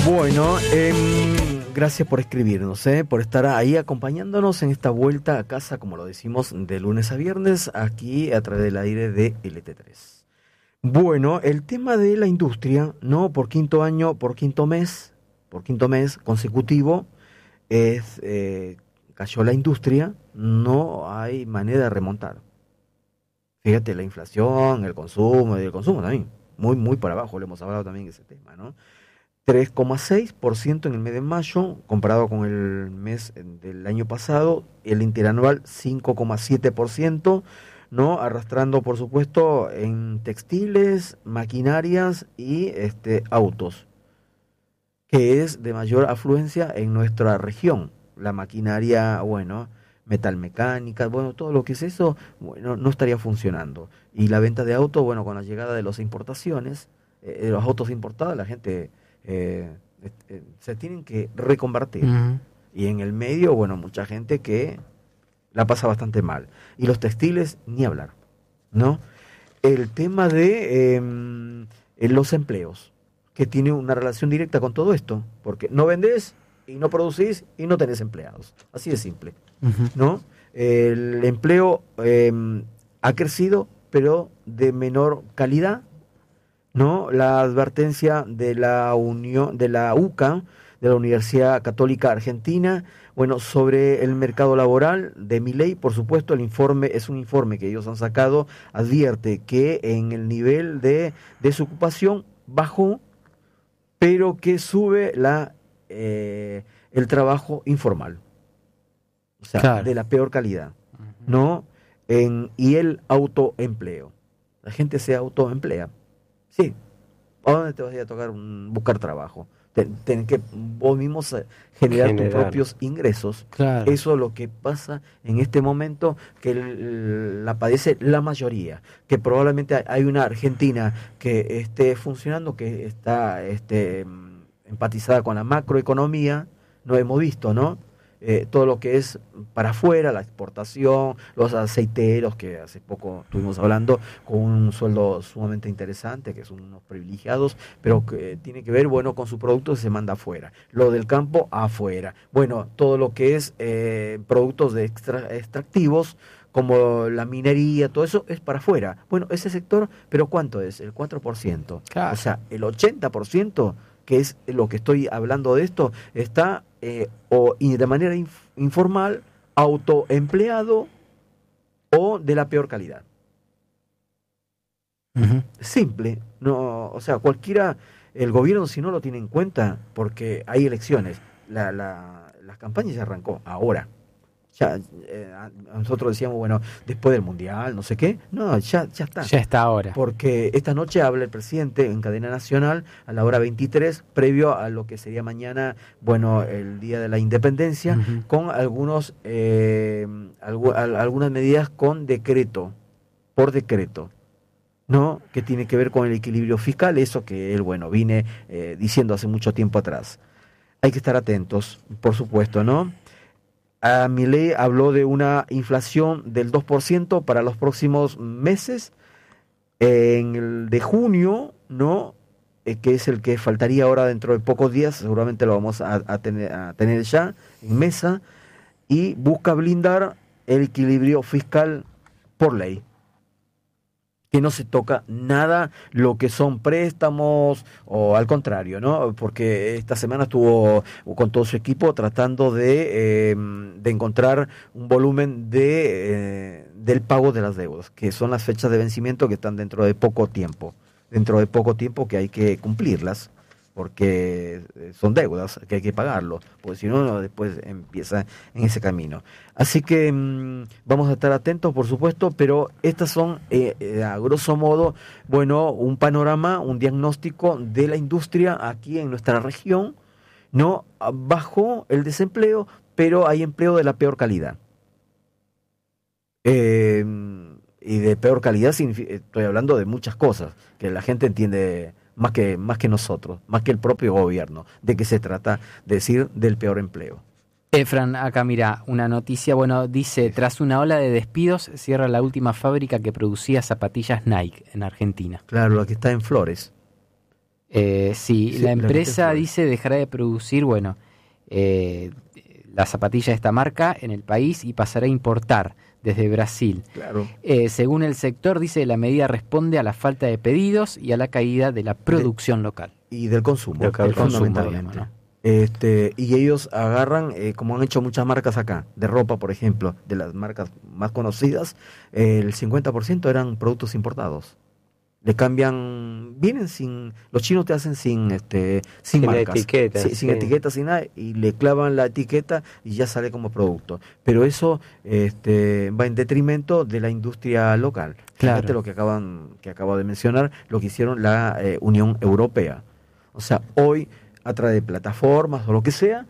Bueno, gracias por escribirnos, por estar ahí acompañándonos en esta vuelta a casa, como lo decimos, de lunes a viernes, aquí a través del aire de LT3. Bueno, el tema de la industria, ¿no? Por quinto mes consecutivo, cayó la industria, no hay manera de remontar. Fíjate, la inflación, el consumo también, muy para abajo, le hemos hablado también de ese tema, ¿no? 3,6% en el mes de mayo, comparado con el mes del año pasado, el interanual 5,7%, ¿no? Arrastrando, por supuesto, en textiles, maquinarias y autos, que es de mayor afluencia en nuestra región. La maquinaria, bueno, metalmecánica, bueno, todo lo que es eso, bueno, no estaría funcionando. Y la venta de autos, bueno, con la llegada de las importaciones, de los autos importados, la gente se tienen que reconvertir. Uh-huh. Y en el medio, bueno, mucha gente que la pasa bastante mal. Y los textiles, ni hablar, ¿no? El tema de los empleos, que tiene una relación directa con todo esto, porque no vendés y no producís y no tenés empleados. Así de simple, uh-huh. ¿No? El empleo ha crecido, pero de menor calidad, ¿no? La advertencia de la UCA, de la Universidad Católica Argentina, bueno, sobre el mercado laboral de Milei, por supuesto, el informe es un informe que ellos han sacado, advierte que en el nivel de desocupación bajó, pero que sube el trabajo informal, o sea, claro, de la peor calidad, ¿no? Y el autoempleo, la gente se autoemplea. Sí, ¿a dónde te vas a ir a tocar buscar trabajo? Tenés que vos mismo generar tus propios ingresos. Claro. Eso es lo que pasa en este momento, que la padece la mayoría. Que probablemente hay una Argentina que esté funcionando, que está empatizada con la macroeconomía, no hemos visto, ¿no? Todo lo que es para afuera, la exportación, los aceiteros, que hace poco estuvimos hablando, con un sueldo sumamente interesante, que son unos privilegiados, pero que tiene que ver, bueno, con su producto que se manda afuera. Lo del campo, afuera. Bueno, todo lo que es productos de extractivos, como la minería, todo eso es para afuera. Bueno, ese sector, ¿pero cuánto es? El 4%. Claro. O sea, el 80%, que es lo que estoy hablando de esto, está y de manera informal, autoempleado o de la peor calidad. Uh-huh. Simple, no, o sea, cualquiera, el gobierno si no lo tiene en cuenta, porque hay elecciones, la campaña ya arrancó ahora. Ya, nosotros decíamos, bueno, después del Mundial, no sé qué. No, ya está. Ya está ahora. Porque esta noche habla el presidente en cadena nacional a la hora 23, previo a lo que sería mañana, bueno, el Día de la Independencia, uh-huh, con algunas medidas con decreto, por decreto, ¿no? Que tiene que ver con el equilibrio fiscal, eso que él, bueno, vine diciendo hace mucho tiempo atrás. Hay que estar atentos, por supuesto, ¿no? Milei habló de una inflación del 2% para los próximos meses. En el de junio, ¿no? Que es el que faltaría ahora dentro de pocos días, seguramente lo vamos a tener ya en mesa, y busca blindar el equilibrio fiscal por ley. Que no se toca nada lo que son préstamos o al contrario, ¿no? Porque esta semana estuvo con todo su equipo tratando de encontrar un volumen del pago de las deudas, que son las fechas de vencimiento que están dentro de poco tiempo que hay que cumplirlas, porque son deudas que hay que pagarlo, porque si no, después empieza en ese camino. Así que vamos a estar atentos, por supuesto, pero estas son, a grosso modo, bueno, un panorama, un diagnóstico de la industria aquí en nuestra región, ¿no? Bajó el desempleo, pero hay empleo de la peor calidad. Y de peor calidad estoy hablando de muchas cosas, que la gente entiende más que nosotros, más que el propio gobierno, de qué se trata, decir del peor empleo. Fran, acá mira, una noticia, bueno, dice, tras una ola de despidos, cierra la última fábrica que producía zapatillas Nike en Argentina. Claro, la que está en Flores. Sí, la empresa dice dejará de producir, la zapatilla de esta marca en el país y pasará a importar desde Brasil. Claro. Según el sector, dice la medida responde a la falta de pedidos y a la caída de la producción local. Y del consumo, fundamentalmente. ¿no? Y ellos agarran, como han hecho muchas marcas acá, de ropa, por ejemplo, de las marcas más conocidas, el 50% eran productos importados. Le cambian, los chinos te hacen sin marcas, etiqueta, sin etiqueta, sin nada, y le clavan la etiqueta y ya sale como producto. Pero eso va en detrimento de la industria local. Claro. Fíjate lo que acabo de mencionar, lo que hicieron la Unión Europea. O sea, hoy, a través de plataformas o lo que sea,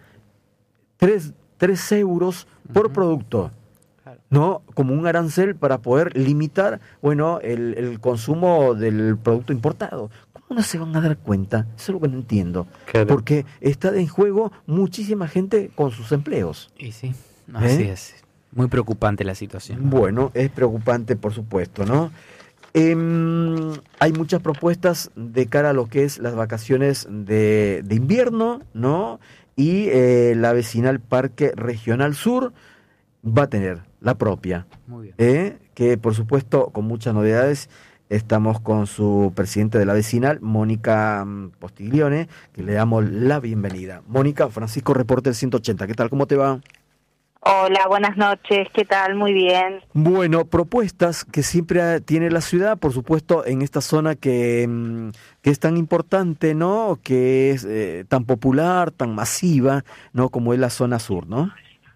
3 euros por producto. ¿No? Como un arancel para poder limitar, el consumo del producto importado. ¿Cómo no se van a dar cuenta? Eso es lo que no entiendo. Claro. Porque está en juego muchísima gente con sus empleos. Y sí, así es. Muy preocupante la situación. Bueno, es preocupante, por supuesto, ¿no? Hay muchas propuestas de cara a lo que es las vacaciones de invierno, ¿no? Y la vecinal Parque Regional Sur va a tener la propia. Muy bien. Que por supuesto con muchas novedades. Estamos con su presidente de la vecinal, Mónica Postiglione, que le damos la bienvenida. Mónica, Francisco, Reporter 180, ¿qué tal? ¿Cómo te va? Hola, buenas noches, ¿qué tal? Muy bien. Bueno, propuestas que siempre tiene la ciudad, por supuesto, en esta zona que es tan importante, ¿no? Que es tan popular, tan masiva, ¿no? Como es la zona sur, ¿no?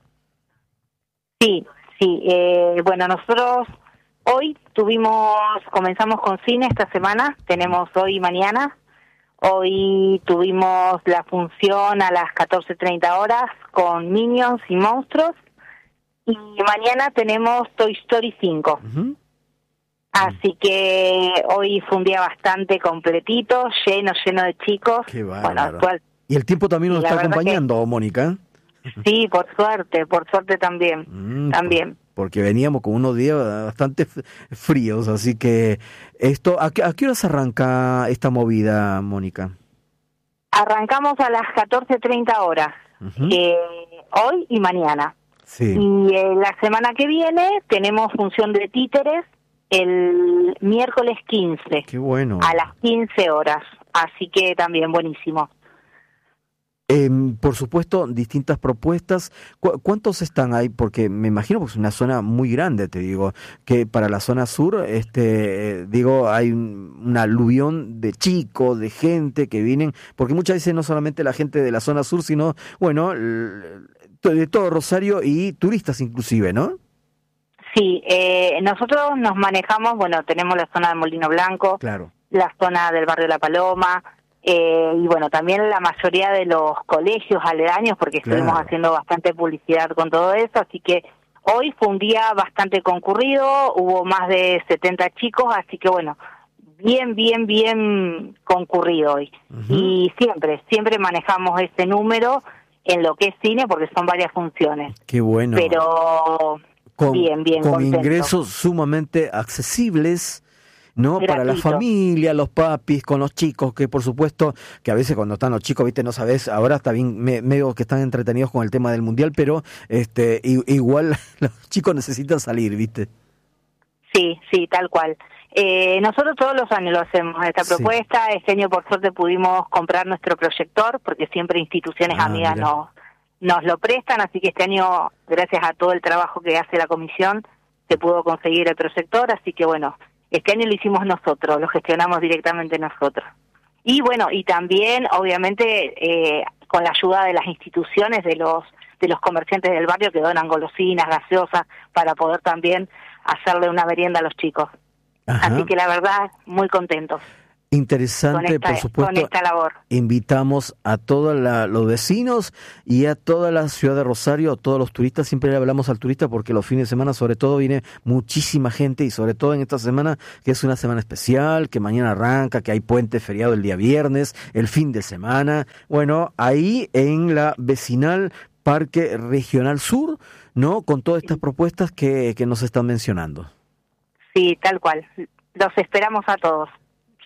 Sí. Bueno, nosotros hoy comenzamos con cine esta semana, tenemos hoy y mañana. Hoy tuvimos la función a las 14:30 horas con Minions y Monstruos, y mañana tenemos Toy Story 5. Uh-huh. Así que hoy fue un día bastante completito, lleno de chicos. Qué bárbaro. Y el tiempo también nos está acompañando, Mónica. Sí, por suerte también. También. Porque veníamos con unos días bastante fríos, así que ¿a qué horas arranca esta movida, Mónica? Arrancamos a las 14:30 horas, uh-huh. Hoy y mañana. Sí. Y la semana que viene tenemos función de títeres el miércoles 15. Qué bueno. A las 15 horas, así que también buenísimo. Por supuesto, distintas propuestas. ¿Cuántos están ahí? Porque me imagino que es una zona muy grande, te digo, que para la zona sur, hay un aluvión de chicos, de gente que vienen, porque muchas veces no solamente la gente de la zona sur, sino, de todo Rosario y turistas inclusive, ¿no? Sí, nosotros nos manejamos, tenemos la zona de Molino Blanco, claro, la zona del barrio La Paloma, y también la mayoría de los colegios aledaños, porque estuvimos haciendo bastante publicidad con todo eso, así que hoy fue un día bastante concurrido, hubo más de 70 chicos, así que bien concurrido hoy. Uh-huh. Y siempre manejamos ese número en lo que es cine, porque son varias funciones. Qué bueno. Pero bien con contento. Ingresos sumamente accesibles, ¿no? Gratuito. Para la familia, los papis, con los chicos, que por supuesto, que a veces cuando están los chicos, no sabes, ahora está bien, medio que están entretenidos con el tema del mundial, pero igual los chicos necesitan salir, ¿viste? Sí, tal cual. Nosotros todos los años lo hacemos, esta propuesta. Este año por suerte pudimos comprar nuestro proyector, porque siempre instituciones amigas nos lo prestan, así que este año, gracias a todo el trabajo que hace la comisión, se pudo conseguir el proyector, así que este año lo hicimos nosotros, lo gestionamos directamente nosotros. Y y también, obviamente, con la ayuda de las instituciones, de los comerciantes del barrio que donan golosinas, gaseosas, para poder también hacerle una merienda a los chicos. Ajá. Así que la verdad, muy contentos. Interesante, por supuesto. Con esta labor. Invitamos a todos los vecinos y a toda la ciudad de Rosario, a todos los turistas. Siempre le hablamos al turista porque los fines de semana, sobre todo, viene muchísima gente, y sobre todo en esta semana, que es una semana especial, que mañana arranca, que hay puente feriado el día viernes, el fin de semana. Ahí en la vecinal Parque Regional Sur, ¿no? Con todas estas propuestas que nos están mencionando. Sí, tal cual. Los esperamos a todos.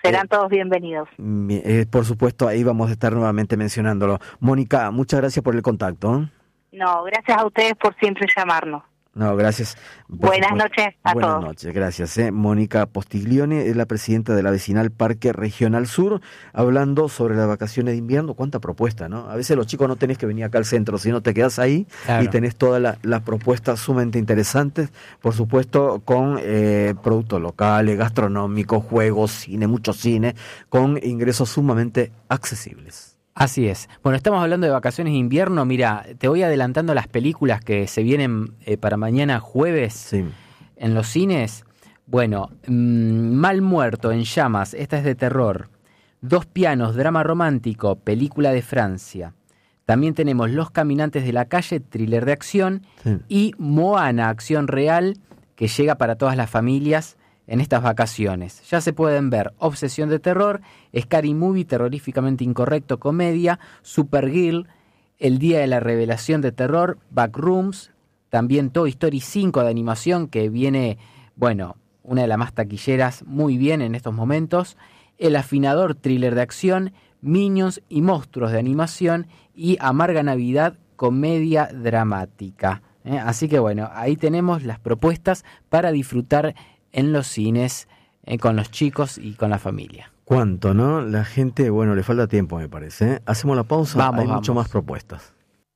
serán todos bienvenidos. Por supuesto, ahí vamos a estar nuevamente mencionándolo. Mónica, muchas gracias por el contacto. No, gracias a ustedes por siempre llamarnos. No, gracias. Buenas noches a todos. Buenas noches, gracias. Mónica Postiglione es la presidenta de la vecinal Parque Regional Sur, hablando sobre las vacaciones de invierno. Cuánta propuesta, ¿no? A veces los chicos no tenés que venir acá al centro, sino te quedás ahí, claro, y tenés todas las propuestas sumamente interesantes, por supuesto, con productos locales, gastronómicos, juegos, cine, mucho cine, con ingresos sumamente accesibles. Así es. Bueno, estamos hablando de vacaciones de invierno. Mira, te voy adelantando las películas que se vienen para mañana jueves en los cines. Bueno, Mal Muerto en Llamas, esta es de terror. Dos pianos, drama romántico, película de Francia. También tenemos Los Caminantes de la Calle, thriller de acción. Y Moana, acción real, que llega para todas las familias en estas vacaciones. Ya se pueden ver Obsesión de terror, Scary Movie, terroríficamente incorrecto, comedia, Supergirl, El día de la revelación de terror, Backrooms, también Toy Story 5 de animación, que viene, bueno, una de las más taquilleras, muy bien en estos momentos, El afinador, thriller de acción, Minions y monstruos de animación, y Amarga Navidad, comedia dramática. Así que bueno, ahí tenemos las propuestas para disfrutar en los cines, con los chicos y con la familia. ¿Cuánto, no? La gente, bueno, le falta tiempo, me parece. Hacemos la pausa, hay mucho más propuestas.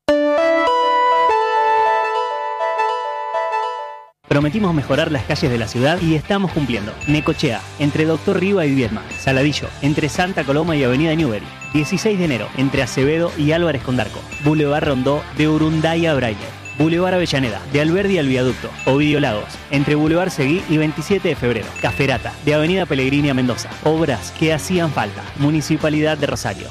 Prometimos mejorar las calles de la ciudad y estamos cumpliendo. Necochea, entre Doctor Riva y Viedma. Saladillo, entre Santa Coloma y Avenida Newbery. 16 de enero, entre Acevedo y Álvarez Condarco. Boulevard Rondó, de Urunday a Braille. Boulevard Avellaneda, de Alberdi al Viaducto, Ovidio Lagos, entre Boulevard Seguí y 27 de febrero, Caferata, de Avenida Pellegrini a Mendoza. Obras que hacían falta. Municipalidad de Rosario.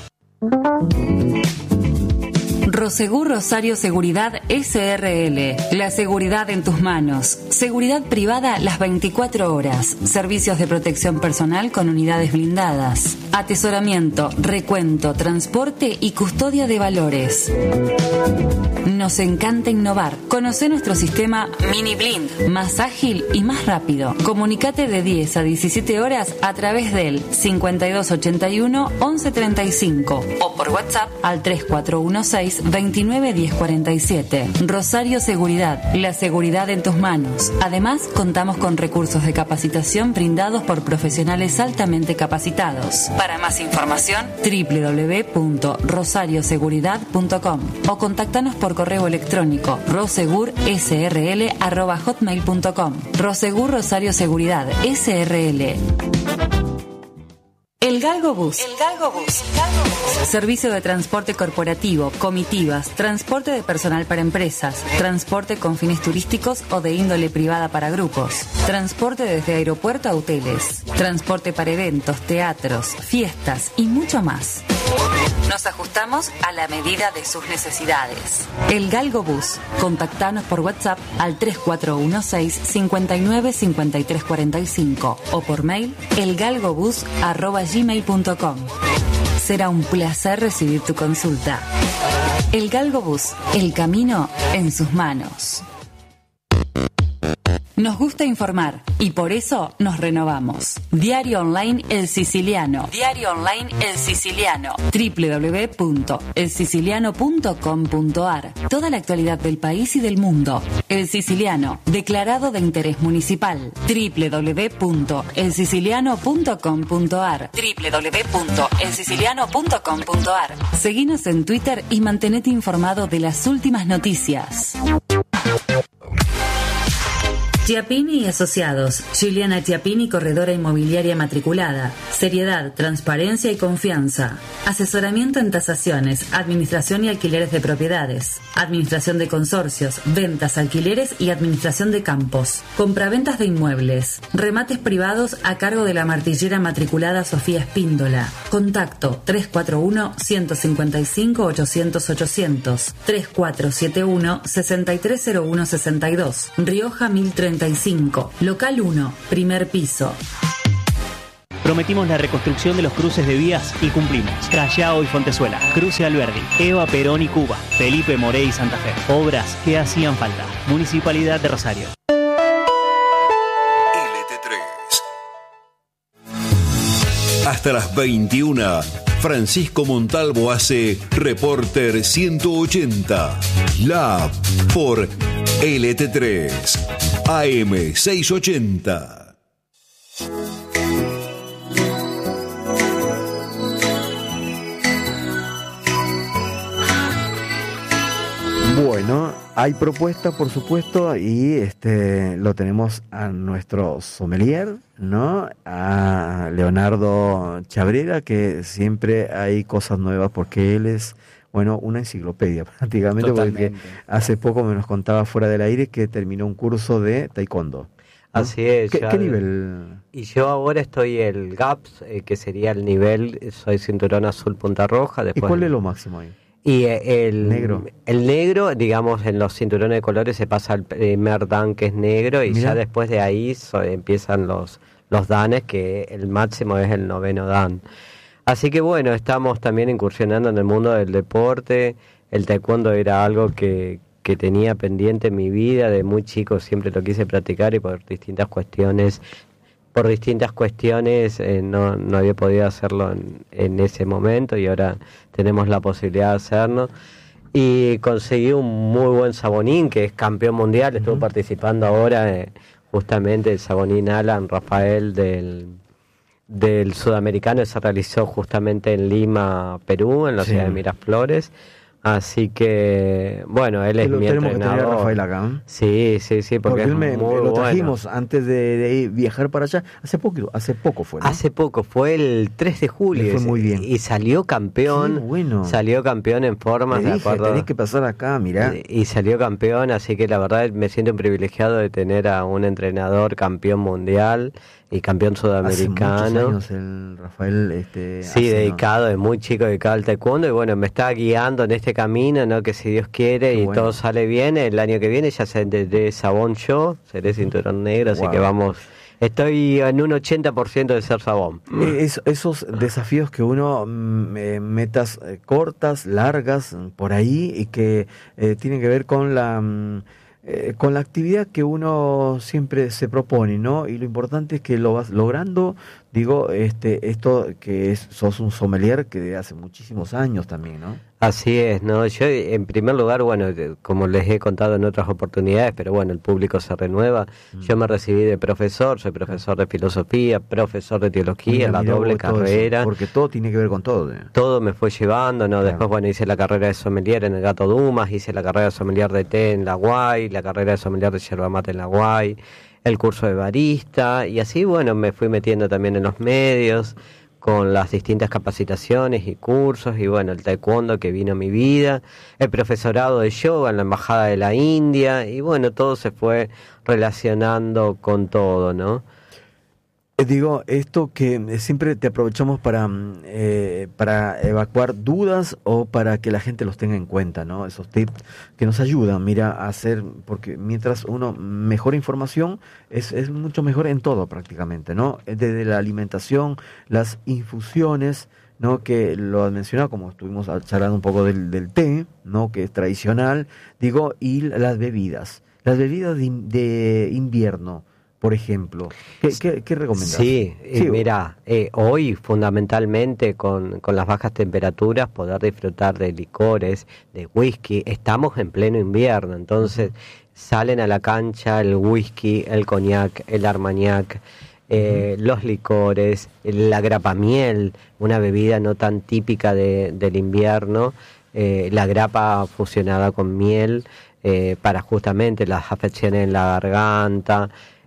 Prosegur Rosario Seguridad S.R.L. La seguridad en tus manos. Seguridad privada las 24 horas. Servicios de protección personal con unidades blindadas. Atesoramiento, recuento, transporte y custodia de valores. Nos encanta innovar. Conoce nuestro sistema Mini Blind, más ágil y más rápido. Comunicate de 10 a 17 horas a través del 5281 1135 o por WhatsApp al 3416 29 1047. Rosario Seguridad, la seguridad en tus manos. Además, contamos con recursos de capacitación brindados por profesionales altamente capacitados. Para más información, www.rosarioseguridad.com o contáctanos por correo electrónico rosegursrl@hotmail.com. Rosegur Rosario Seguridad S.R.L. El Galgo Bus. Servicio de transporte corporativo, comitivas, transporte de personal para empresas, transporte con fines turísticos o de índole privada para grupos, transporte desde aeropuerto a hoteles, transporte para eventos, teatros, fiestas y mucho más. Nos ajustamos a la medida de sus necesidades. El Galgo Bus. Contactanos por WhatsApp al 3416 59 53 45 o por mail elgalgobus@gmail.com. Será un placer recibir tu consulta. El Galgo Bus. El camino en sus manos. Nos gusta informar y por eso nos renovamos. Diario Online El Siciliano. Diario Online El Siciliano. www.elsiciliano.com.ar. Toda la actualidad del país y del mundo. El Siciliano, declarado de interés municipal. www.elsiciliano.com.ar. www.elsiciliano.com.ar. Seguinos en Twitter y mantenete informado de las últimas noticias. Chiappini y Asociados. Giuliana Chiappini, corredora inmobiliaria matriculada. Seriedad, transparencia y confianza. Asesoramiento en tasaciones, administración y alquileres de propiedades. Administración de consorcios, ventas, alquileres y administración de campos. Compraventas de inmuebles. Remates privados a cargo de la martillera matriculada Sofía Espíndola. Contacto 341-155-800-800. 3471-630162. Rioja 1035. Local 1, primer piso. Prometimos la reconstrucción de los cruces de vías y cumplimos. Callao y Fontezuela, Cruce Alberdi, Eva Perón y Cuba, Felipe Morey y Santa Fe. Obras que hacían falta. Municipalidad de Rosario. LT3. hasta las 21, Francisco Montalvo hace Reporter 180, Lab por LT3, AM 680. Bueno, hay propuesta, por supuesto, y lo tenemos a nuestro sommelier, ¿no? A Leonardo Chabrera, que siempre hay cosas nuevas porque él es, bueno, una enciclopedia prácticamente. Totalmente. Porque hace poco me nos contaba fuera del aire que terminó un curso de taekwondo, ¿no? Así es. ¿Qué nivel? Y yo ahora estoy el GAPS, que sería el nivel, soy cinturón azul punta roja. Después, ¿y cuál es lo máximo ahí? Y el negro, digamos, en los cinturones de colores se pasa al primer dan, que es negro, y ya después de ahí empiezan los danes, que el máximo es el 9º dan. Así que bueno, estamos también incursionando en el mundo del deporte. El taekwondo era algo que tenía pendiente en mi vida, de muy chico siempre lo quise practicar, y por distintas cuestiones no había podido hacerlo en ese momento, y ahora tenemos la posibilidad de hacerlo. Y conseguí un muy buen sabonín, que es campeón mundial. Estuvo participando ahora justamente el sabonín Alan Rafael del sudamericano, se realizó justamente en Lima, Perú, en la ciudad de Miraflores. Así que, bueno, él es mi entrenador. Que tener a Rafael acá, ¿no? Sí, porque él lo trajimos antes de viajar para allá. Hace poco fue, ¿no? Hace poco, fue el 3 de julio. Le fue muy bien. Y salió campeón. Qué bueno. Salió campeón en formas, de acuerdo. Tenés que pasar acá, mirá. Y salió campeón, así que la verdad me siento un privilegiado de tener a un entrenador campeón mundial y campeón sudamericano. Hace muchos años el Rafael dedicado, de muy chico, dedicado al taekwondo, y bueno, me está guiando en este camino, ¿no? Que si Dios quiere y todo sale bien, el año que viene ya seré sabón yo, seré cinturón negro, así que vamos, estoy en un 80% de ser sabón. Esos desafíos que uno, metas cortas, largas, por ahí, y que tienen que ver con la actividad que uno siempre se propone, ¿no? Y lo importante es que lo vas logrando. Digo, esto que sos un sommelier que de hace muchísimos años también, ¿no? Así es, ¿no? Yo, en primer lugar, bueno, como les he contado en otras oportunidades, pero bueno, el público se renueva. Yo me recibí de profesor, soy profesor de filosofía, profesor de teología, la doble carrera. Eso, porque todo tiene que ver con todo. Todo me fue llevando, ¿no? Claro. Después, bueno, hice la carrera de sommelier en el Gato Dumas, hice la carrera de sommelier de té en la UAI, la carrera de sommelier de yerba mate en la UAI, el curso de barista, y así, bueno, me fui metiendo también en los medios con las distintas capacitaciones y cursos, y bueno, el taekwondo que vino a mi vida, el profesorado de yoga en la Embajada de la India, y bueno, todo se fue relacionando con todo, ¿no? Digo, esto que siempre te aprovechamos para evacuar dudas o para que la gente los tenga en cuenta, ¿no? Esos tips que nos ayudan, mira, a hacer, porque mientras uno mejora información, es mucho mejor en todo prácticamente, ¿no? Desde la alimentación, las infusiones, ¿no? Que lo has mencionado, como estuvimos charlando un poco del té, ¿no? Que es tradicional, digo, y las bebidas de invierno, por ejemplo. ¿Qué recomendás? Sí, mira, hoy fundamentalmente con las bajas temperaturas poder disfrutar de licores, de whisky. Estamos en pleno invierno, entonces salen a la cancha el whisky, el coñac, el armagnac, los licores, la grapamiel, una bebida no tan típica del invierno, la grapa fusionada con miel para justamente las afecciones en la garganta,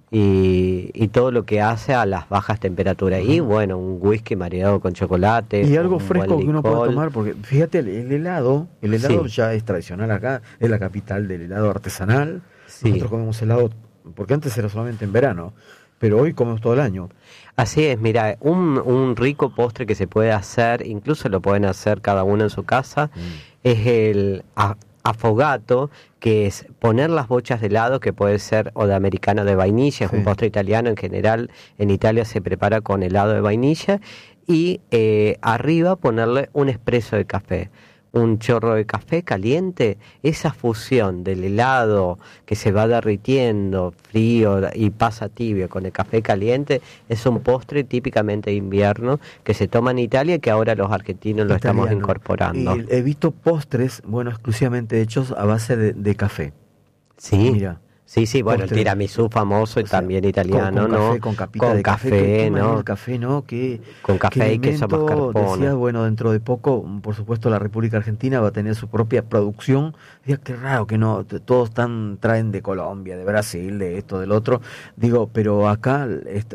y todo lo que hace a las bajas temperaturas. Y bueno, un whisky mareado con chocolate. Y algo fresco que uno pueda tomar, porque fíjate, el helado ya es tradicional acá, es la capital del helado artesanal. Nosotros comemos helado, porque antes era solamente en verano, pero hoy comemos todo el año. Así es, mira, un rico postre que se puede hacer, incluso lo pueden hacer cada uno en su casa, es el afogato, que es poner las bochas de helado, que puede ser o de americano o de vainilla, es un postre italiano. En general en Italia se prepara con helado de vainilla, y arriba ponerle un espresso de café. un chorro de café caliente, esa fusión del helado que se va derritiendo frío y pasa tibio con el café caliente, es un postre típicamente de invierno que se toma en Italia y que ahora los argentinos lo estamos incorporando. Y he visto postres, bueno, exclusivamente hechos a base de café. Sí. Mira. Sí, bueno, el tiramisú famoso y también italiano, ¿no? Con capita de café, ¿no? El café, ¿no? Con café y queso mascarpone. Decías, bueno, dentro de poco, por supuesto, la República Argentina va a tener su propia producción. Digo, qué raro que no, todos traen de Colombia, de Brasil, de esto, del otro. Digo, pero acá,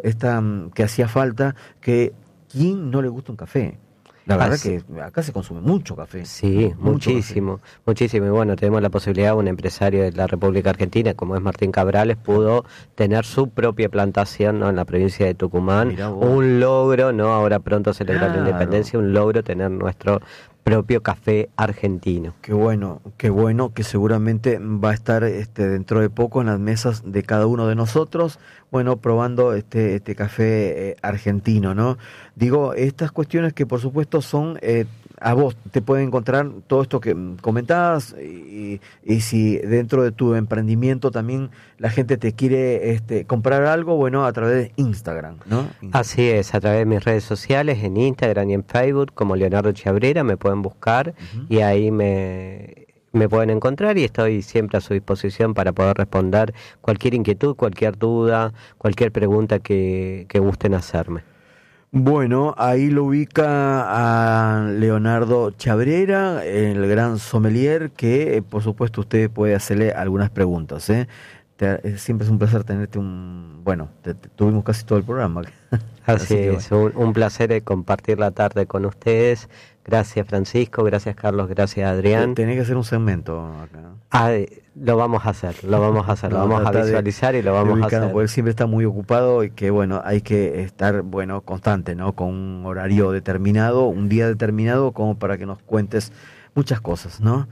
que hacía falta, que ¿quién no le gusta un café? La verdad que acá se consume mucho café. Sí, muchísimo. Y bueno, tenemos la posibilidad, un empresario de la República Argentina, como es Martín Cabrales, pudo tener su propia plantación, ¿no?, en la provincia de Tucumán. Un logro, ¿no? Ahora pronto celebrar la independencia, un logro tener nuestro propio café argentino. Qué bueno, que seguramente va a estar dentro de poco en las mesas de cada uno de nosotros, bueno, probando este café argentino, ¿no? Digo, estas cuestiones que por supuesto son, a vos te pueden encontrar todo esto que comentabas, y si dentro de tu emprendimiento también la gente te quiere comprar algo, bueno, a través de Instagram, ¿no? Así es, a través de mis redes sociales, en Instagram y en Facebook, como Leonardo Chabrera, me pueden buscar y ahí me pueden encontrar, y estoy siempre a su disposición para poder responder cualquier inquietud, cualquier duda, cualquier pregunta que gusten hacerme. Bueno, ahí lo ubica a Leonardo Chabrera, el gran sommelier, que por supuesto usted puede hacerle algunas preguntas, siempre es un placer tenerte tuvimos casi todo el programa. Así es, un placer compartir la tarde con ustedes. Gracias, Francisco, gracias, Carlos, gracias, Adrián. Tenés que hacer un segmento acá. Lo vamos a hacer, lo vamos a visualizar y lo vamos a hacer. Porque él siempre está muy ocupado y que, bueno, hay que estar, constante, ¿no? Con un horario determinado, un día determinado, como para que nos cuentes muchas cosas, ¿no?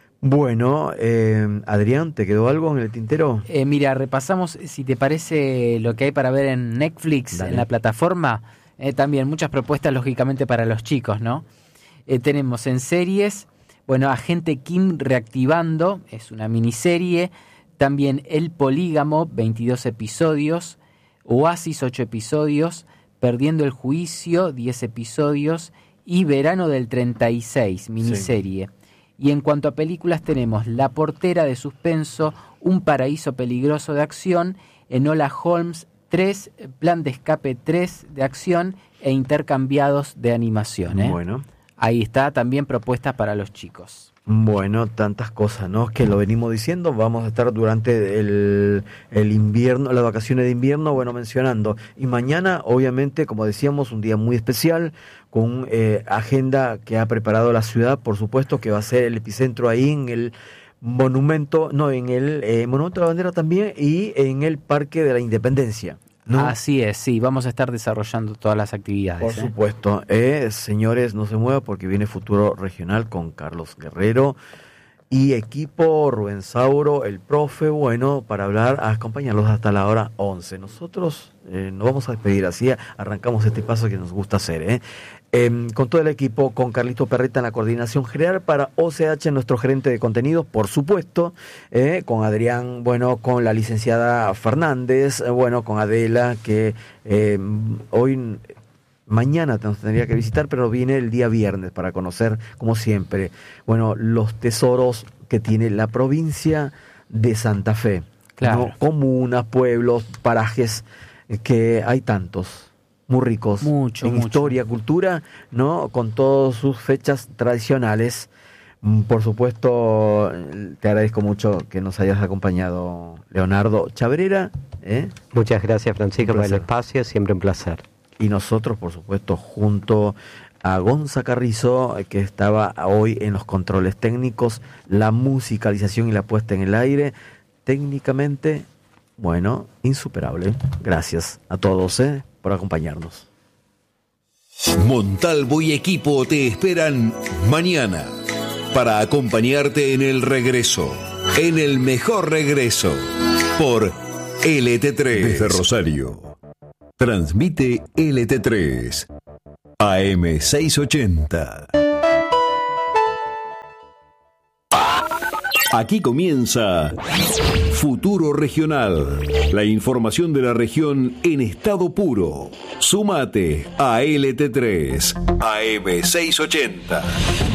Bueno, Adrián, ¿te quedó algo en el tintero? Mira, repasamos, si te parece, lo que hay para ver en Netflix, en la plataforma. También muchas propuestas, lógicamente, para los chicos, ¿no? Tenemos en series, Agente Kim reactivando, es una miniserie. También El Polígamo, 22 episodios. Oasis, 8 episodios. Perdiendo el Juicio, 10 episodios. Y Verano del 36, miniserie. Sí. Y en cuanto a películas tenemos La Portera de suspenso, Un paraíso peligroso de acción, Enola Holmes 3, Plan de escape 3 de acción e Intercambiados de animación. Bueno. Ahí está, también propuestas para los chicos. Bueno, tantas cosas, ¿no? Que lo venimos diciendo, vamos a estar durante el invierno, las vacaciones de invierno, mencionando. Y mañana, obviamente, como decíamos, un día muy especial, con agenda que ha preparado la ciudad, por supuesto, que va a ser el epicentro ahí en el Monumento de la Bandera también, y en el Parque de la Independencia, ¿no? Así es, sí, vamos a estar desarrollando todas las actividades. Por supuesto. Señores, no se mueva porque viene Futuro Regional con Carlos Guerrero y equipo, Rubén Sauro, el profe, para hablar, a acompañarlos hasta la hora 11. Nosotros nos vamos a despedir, así arrancamos este paso que nos gusta hacer, con todo el equipo, con Carlito Perreta en la coordinación general, para OCH, nuestro gerente de contenidos, por supuesto, con Adrián, con la licenciada Fernández, con Adela, que mañana nos tendría que visitar, pero viene el día viernes para conocer, como siempre, los tesoros que tiene la provincia de Santa Fe. Claro. ¿No? Comunas, pueblos, parajes, que hay tantos. Muy ricos en historia, cultura, ¿no? Con todas sus fechas tradicionales. Por supuesto, te agradezco mucho que nos hayas acompañado, Leonardo Chabrera. Muchas gracias, Francisco, por el espacio, siempre un placer. Y nosotros, por supuesto, junto a Gonza Carrizo, que estaba hoy en los controles técnicos, la musicalización y la puesta en el aire, técnicamente, insuperable. Gracias a todos, por acompañarnos. Montalvo y equipo te esperan mañana para acompañarte en el regreso, en el mejor regreso, por LT3. Desde Rosario, transmite LT3, AM 680. Aquí comienza Futuro Regional, la información de la región en estado puro. Súmate a LT3, AM 680.